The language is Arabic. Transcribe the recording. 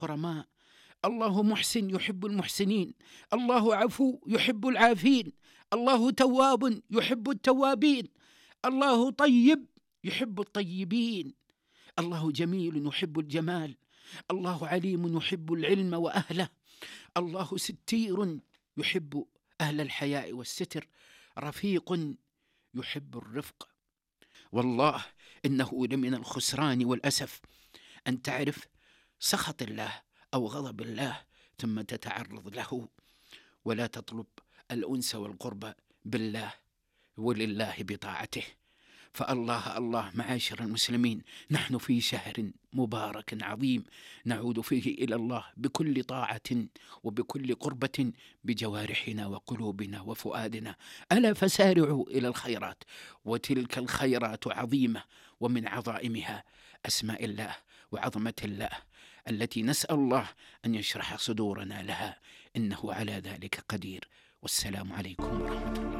كرماء. الله محسن يحب المحسنين، الله عفو يحب العافين، الله تواب يحب التوابين، الله طيب يحب الطيبين، الله جميل يحب الجمال، الله عليم يحب العلم وأهله، الله ستير يحب أهل الحياء والستر، رفيق يحب الرفق. والله إنه لمن الخسران والأسف أن تعرف سخط الله أو غضب الله ثم تتعرض له ولا تطلب الأنس والقرب بالله ولله بطاعته. فالله الله معاشر المسلمين، نحن في شهر مبارك عظيم نعود فيه إلى الله بكل طاعة وبكل قربة بجوارحنا وقلوبنا وفؤادنا. ألا فسارعوا إلى الخيرات، وتلك الخيرات عظيمة، ومن عظائمها أسماء الله وعظمة الله التي نسأل الله أن يشرح صدورنا لها، إنه على ذلك قدير. والسلام عليكم ورحمة الله.